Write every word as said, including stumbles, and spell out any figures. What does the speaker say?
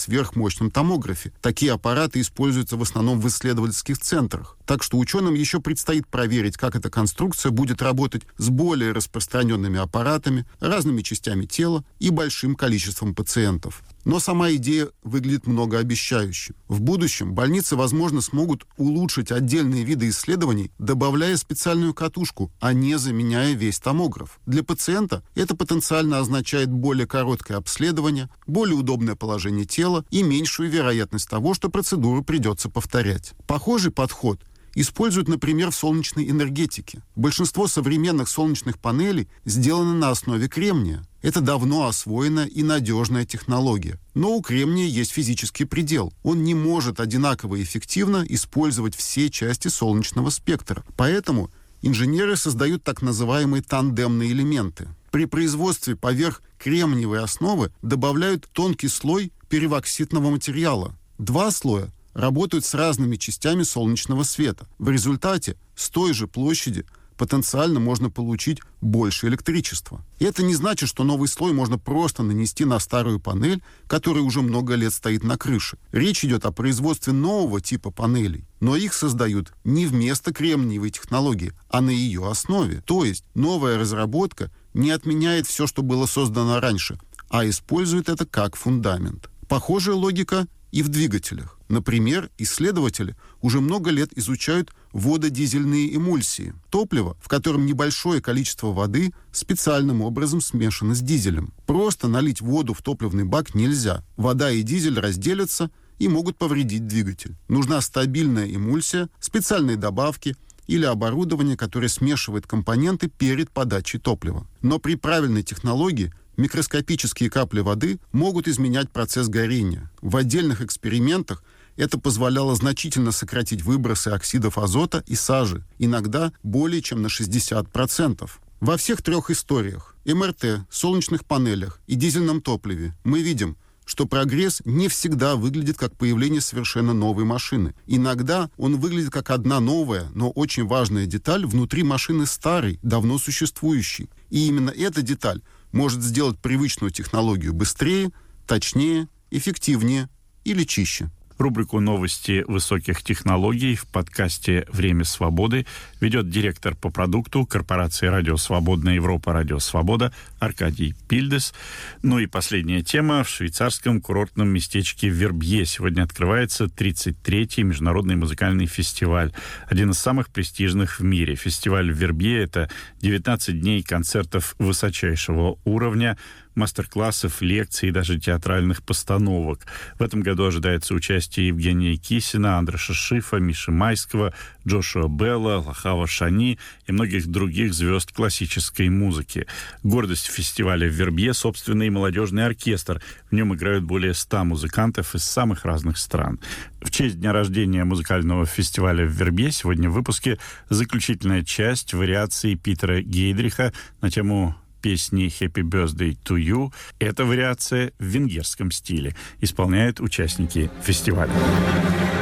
сверхмощном томографе. Такие аппараты используются в основном в исследовательских центрах. Так что ученым еще предстоит проверить, как эта конструкция будет работать с более распространенными аппаратами, разными частями тела и большим количеством пациентов. Но сама идея выглядит многообещающе. В будущем больницы, возможно, смогут улучшить отдельные виды исследований, добавляя специальную катушку, а не заменяя весь томограф. Для пациента это потенциально означает более короткое обследование, более удобное положение тела и меньшую вероятность того, что процедуру придется повторять. Похожий подход используют, например, в солнечной энергетике. Большинство современных солнечных панелей сделаны на основе кремния. Это давно освоенная и надежная технология. Но у кремния есть физический предел. Он не может одинаково эффективно использовать все части солнечного спектра. Поэтому инженеры создают так называемые тандемные элементы. При производстве поверх кремниевой основы добавляют тонкий слой пероксидного материала. Два слоя работают с разными частями солнечного света. В результате с той же площади потенциально можно получить больше электричества. И это не значит, что новый слой можно просто нанести на старую панель, которая уже много лет стоит на крыше. Речь идет о производстве нового типа панелей. Но их создают не вместо кремниевой технологии, а на ее основе. То есть новая разработка не отменяет все, что было создано раньше, а использует это как фундамент. Похожая логика и в двигателях. Например, исследователи уже много лет изучают вододизельные эмульсии. Топливо, в котором небольшое количество воды специальным образом смешано с дизелем. Просто налить воду в топливный бак нельзя. Вода и дизель разделятся и могут повредить двигатель. Нужна стабильная эмульсия, специальные добавки или оборудование, которое смешивает компоненты перед подачей топлива. Но при правильной технологии микроскопические капли воды могут изменять процесс горения. В отдельных экспериментах это позволяло значительно сократить выбросы оксидов азота и сажи, иногда более чем на шестьдесят процентов. Во всех трех историях – эм эр тэ, солнечных панелях и дизельном топливе – мы видим, что прогресс не всегда выглядит как появление совершенно новой машины. Иногда он выглядит как одна новая, но очень важная деталь внутри машины старой, давно существующей. И именно эта деталь может сделать привычную технологию быстрее, точнее, эффективнее или чище. Рубрику «Новости высоких технологий» в подкасте «Время свободы» ведет директор по продукту корпорации «Радио Свободная Европа», «Радио Свобода» Аркадий Пильдес. Ну и последняя тема. В швейцарском курортном местечке Вербье сегодня открывается тридцать третий международный музыкальный фестиваль. Один из самых престижных в мире. Фестиваль в Вербье — это девятнадцать дней концертов высочайшего уровня, мастер-классов, лекций и даже театральных постановок. В этом году ожидается участие Евгения Кисина, Андреша Шифа, Миши Майского, Джошуа Белла, Лахава Шани и многих других звезд классической музыки. Гордость фестиваля в Вербье — собственный молодежный оркестр. В нем играют более ста музыкантов из самых разных стран. В честь дня рождения музыкального фестиваля в Вербье сегодня в выпуске заключительная часть вариаций Питера Гейдриха на тему песни «Happy Birthday to You». Эта вариация в венгерском стиле. Исполняют участники фестиваля.